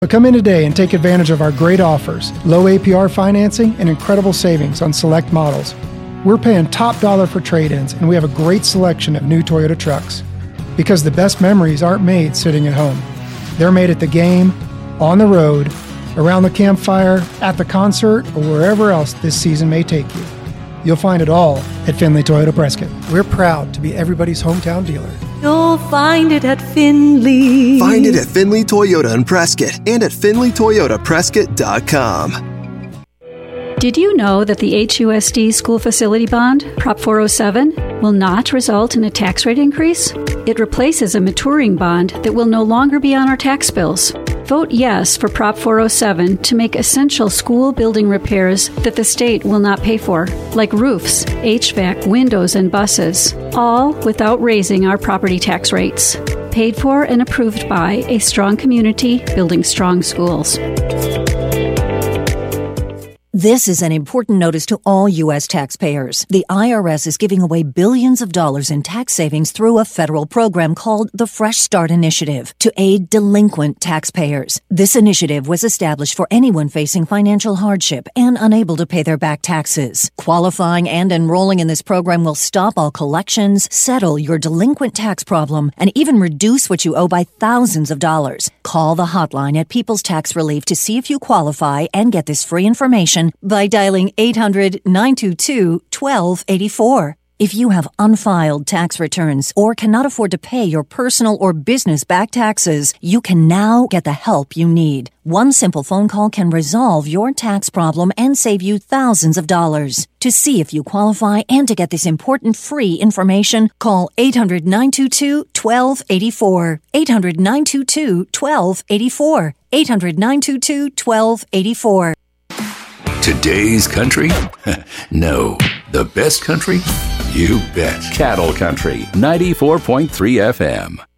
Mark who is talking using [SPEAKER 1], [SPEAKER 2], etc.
[SPEAKER 1] So come in today and take advantage of our great offers, low APR financing, and incredible savings on select models. We're paying top dollar for trade-ins, and we have a great selection of new Toyota trucks. Because the best memories aren't made sitting at home. They're made at the game, on the road, around the campfire, at the concert, or wherever else this season may take you. You'll find it all at Findlay Toyota Prescott. We're proud to be everybody's hometown dealer.
[SPEAKER 2] You'll find it at Findlay.
[SPEAKER 3] Find it at Findlay Toyota in Prescott and at FindlayToyotaPrescott.com.
[SPEAKER 4] Did you know that the HUSD school facility bond, Prop 407, will not result in a tax rate increase? It replaces a maturing bond that will no longer be on our tax bills. Vote yes for Prop 407 to make essential school building repairs that the state will not pay for, like roofs, HVAC, windows, and buses, all without raising our property tax rates. Paid for and approved by a strong community building strong schools.
[SPEAKER 5] This is an important notice to all U.S. taxpayers. The IRS is giving away billions of dollars in tax savings through a federal program called the Fresh Start Initiative to aid delinquent taxpayers. This initiative was established for anyone facing financial hardship and unable to pay their back taxes. Qualifying and enrolling in this program will stop all collections, settle your delinquent tax problem, and even reduce what you owe by thousands of dollars. Call the hotline at People's Tax Relief to see if you qualify and get this free information by dialing 800-922-1284. If you have unfiled tax returns or cannot afford to pay your personal or business back taxes, you can now get the help you need. One simple phone call can resolve your tax problem and save you thousands of dollars. To see if you qualify and to get this important free information, call 800-922-1284. 800-922-1284. 800-922-1284.
[SPEAKER 6] Today's country? No. The best country? You bet. Cattle Country, 94.3 FM.